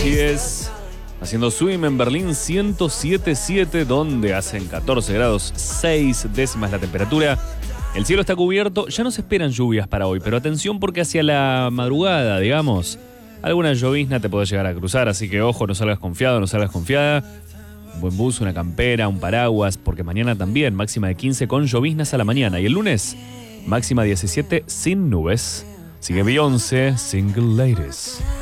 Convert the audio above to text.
Así es. Haciendo swim en Berlín 107.7, donde hacen 14 grados 6 décimas la temperatura. El cielo está cubierto, ya no se esperan lluvias para hoy, pero atención porque hacia la madrugada, digamos, alguna llovizna te puede llegar a cruzar, así que ojo, no salgas confiado, no salgas confiada. Un buen buzo, una campera, un paraguas, porque mañana también máxima de 15 con lloviznas a la mañana. Y el lunes, máxima 17 sin nubes. Sigue Beyoncé, Single Ladies.